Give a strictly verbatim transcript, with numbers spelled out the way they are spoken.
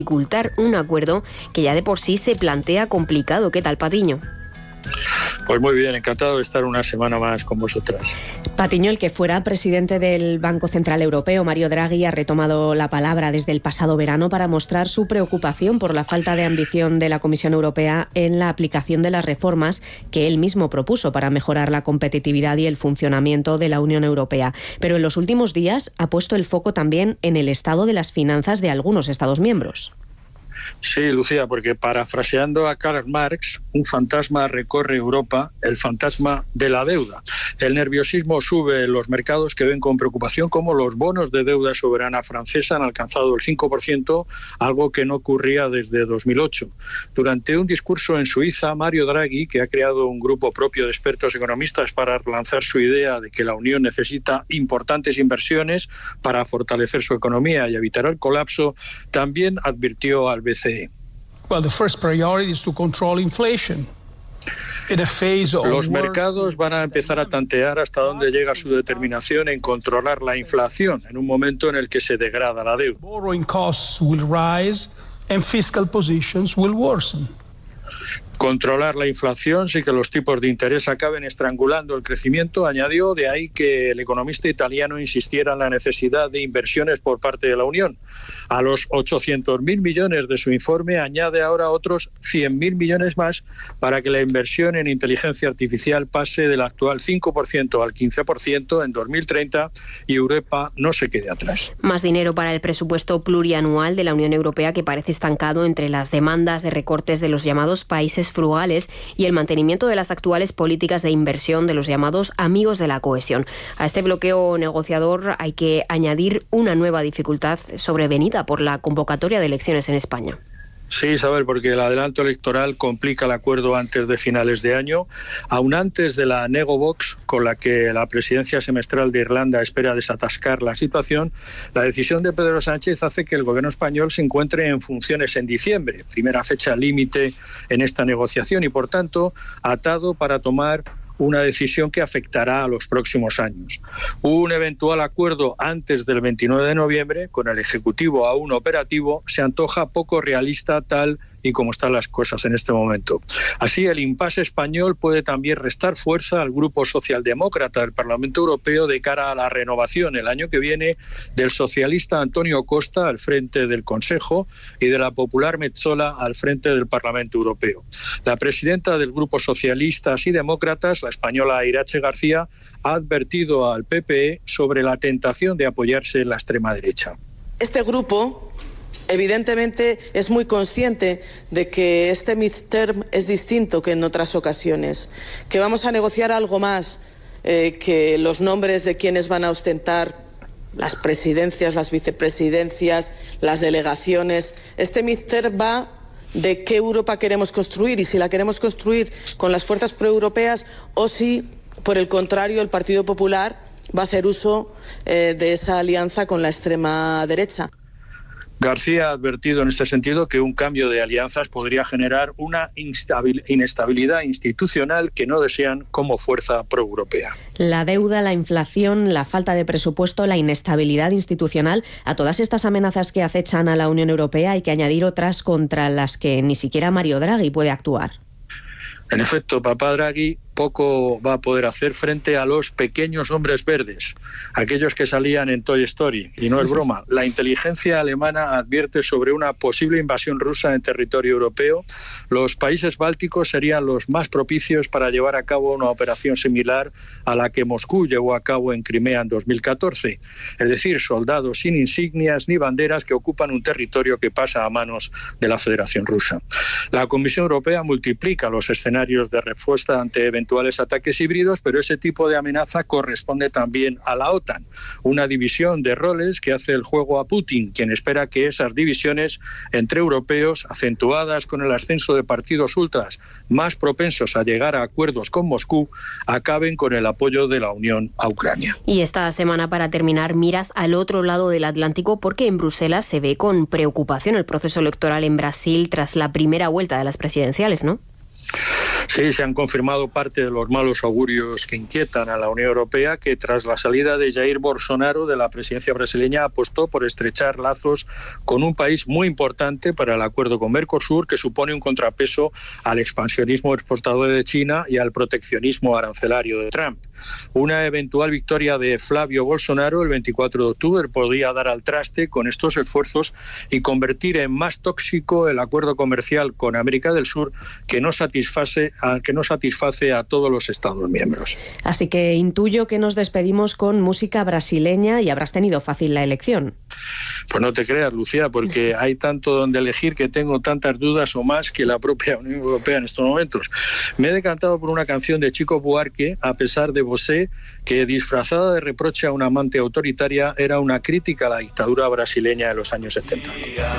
dificultar un acuerdo que ya de por sí se plantea complicado. ¿Qué tal, Patiño? Pues muy bien, encantado de estar una semana más con vosotras. Patiño, el que fuera presidente del Banco Central Europeo, Mario Draghi, ha retomado la palabra desde el pasado verano para mostrar su preocupación por la falta de ambición de la Comisión Europea en la aplicación de las reformas que él mismo propuso para mejorar la competitividad y el funcionamiento de la Unión Europea. Pero en los últimos días ha puesto el foco también en el estado de las finanzas de algunos Estados miembros. Sí, Lucía, porque parafraseando a Karl Marx, un fantasma recorre Europa, el fantasma de la deuda. El nerviosismo sube en los mercados, que ven con preocupación cómo los bonos de deuda soberana francesa han alcanzado el cinco por ciento, algo que no ocurría desde dos mil ocho. Durante un discurso en Suiza, Mario Draghi, que ha creado un grupo propio de expertos economistas para lanzar su idea de que la Unión necesita importantes inversiones para fortalecer su economía y evitar el colapso, también advirtió al B C E. Well, the first priority is to control inflation. Los mercados van a empezar a tantear hasta dónde llega su determinación en controlar la inflación en un momento en el que se degrada la deuda. Borrowing costs will rise and fiscal positions will worsen. Controlar la inflación sin que los tipos de interés acaben estrangulando el crecimiento, añadió, de ahí que el economista italiano insistiera en la necesidad de inversiones por parte de la Unión. A los ochocientos mil millones de su informe añade ahora otros cien mil millones más para que la inversión en inteligencia artificial pase del actual cinco por ciento al quince por ciento en dos mil treinta y Europa no se quede atrás. Más dinero para el presupuesto plurianual de la Unión Europea, que parece estancado entre las demandas de recortes de los llamados países frugales y el mantenimiento de las actuales políticas de inversión de los llamados amigos de la cohesión. A este bloqueo negociador hay que añadir una nueva dificultad sobrevenida por la convocatoria de elecciones en España. Sí, Isabel, porque el adelanto electoral complica el acuerdo antes de finales de año, aún antes de la Negobox, con la que la presidencia semestral de Irlanda espera desatascar la situación. La decisión de Pedro Sánchez hace que el gobierno español se encuentre en funciones en diciembre, primera fecha límite en esta negociación, y por tanto atado para tomar una decisión que afectará a los próximos años. Un eventual acuerdo antes del veintinueve de noviembre, con el Ejecutivo aún operativo, se antoja poco realista tal y como están las cosas en este momento. Así, el impasse español puede también restar fuerza al grupo socialdemócrata del Parlamento Europeo de cara a la renovación el año que viene del socialista Antonio Costa al frente del Consejo y de la popular Metsola al frente del Parlamento Europeo. La presidenta del grupo Socialistas y Demócratas, la española Irache García, ha advertido al P P E sobre la tentación de apoyarse en la extrema derecha. Este grupo evidentemente es muy consciente de que este midterm es distinto que en otras ocasiones, que vamos a negociar algo más eh, que los nombres de quienes van a ostentar las presidencias, las vicepresidencias, las delegaciones. Este midterm va de qué Europa queremos construir y si la queremos construir con las fuerzas proeuropeas o si, por el contrario, el Partido Popular va a hacer uso eh, de esa alianza con la extrema derecha. García ha advertido en este sentido que un cambio de alianzas podría generar una inestabilidad institucional que no desean como fuerza proeuropea. La deuda, la inflación, la falta de presupuesto, la inestabilidad institucional, a todas estas amenazas que acechan a la Unión Europea hay que añadir otras contra las que ni siquiera Mario Draghi puede actuar. En efecto, papá Draghi poco va a poder hacer frente a los pequeños hombres verdes, aquellos que salían en Toy Story, y no es broma. La inteligencia alemana advierte sobre una posible invasión rusa en territorio europeo. Los países bálticos serían los más propicios para llevar a cabo una operación similar a la que Moscú llevó a cabo en Crimea en dos mil catorce, es decir, soldados sin insignias ni banderas que ocupan un territorio que pasa a manos de la Federación Rusa. La Comisión Europea multiplica los escenarios de respuesta ante eventuales ataques híbridos, pero ese tipo de amenaza corresponde también a la OTAN, una división de roles que hace el juego a Putin, quien espera que esas divisiones entre europeos, acentuadas con el ascenso de partidos ultras más propensos a llegar a acuerdos con Moscú, acaben con el apoyo de la Unión a Ucrania. Y esta semana, para terminar, miras al otro lado del Atlántico, porque en Bruselas se ve con preocupación el proceso electoral en Brasil tras la primera vuelta de las presidenciales, ¿no? Sí, se han confirmado parte de los malos augurios que inquietan a la Unión Europea, que tras la salida de Jair Bolsonaro de la presidencia brasileña apostó por estrechar lazos con un país muy importante para el acuerdo con Mercosur, que supone un contrapeso al expansionismo exportador de China y al proteccionismo arancelario de Trump. Una eventual victoria de Flavio Bolsonaro el veinticuatro de octubre podría dar al traste con estos esfuerzos y convertir en más tóxico el acuerdo comercial con América del Sur, que no satisface a, que no satisface a todos los Estados miembros. Así que intuyo que nos despedimos con música brasileña y habrás tenido fácil la elección. Pues no te creas, Lucía, porque hay tanto donde elegir que tengo tantas dudas o más que la propia Unión Europea en estos momentos. Me he decantado por una canción de Chico Buarque, A pesar de Você, que disfrazada de reproche a una amante autoritaria era una crítica a la dictadura brasileña de los años setenta.